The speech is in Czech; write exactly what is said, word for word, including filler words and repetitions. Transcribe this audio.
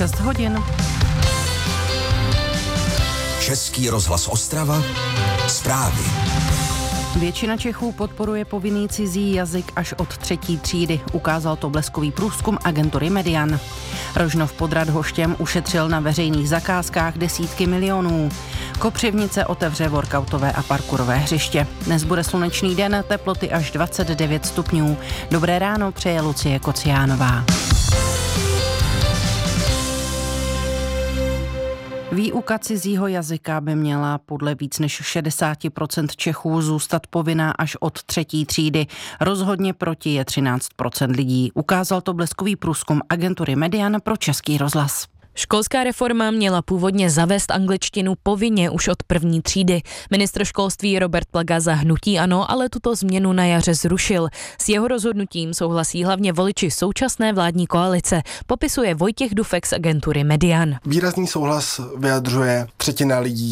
šest hodin. Český rozhlas Ostrava. Zprávy. Většina Čechů podporuje povinný cizí jazyk až od třetí třídy. Ukázal to bleskový průzkum agentury Median. Rožnov pod Radhoštěm ušetřil na veřejných zakázkách desítky milionů. Kopřivnice otevře workoutové a parkourové hřiště. Dnes bude slunečný den, teploty až dvacet devět stupňů. Dobré ráno přeje Lucie Kociánová. Výuka cizího jazyka by měla podle víc než šedesát procent Čechů zůstat povinná až od třetí třídy. Rozhodně proti je třináct procent lidí. Ukázal to bleskový průzkum agentury Median pro Český rozhlas. Školská reforma měla původně zavést angličtinu povinně už od první třídy. Ministr školství Robert Plaga za hnutí ANO ale tuto změnu na jaře zrušil. S jeho rozhodnutím souhlasí hlavně voliči současné vládní koalice, popisuje Vojtěch Dufek z agentury Median. Výrazný souhlas vyjadřuje třetina lidí.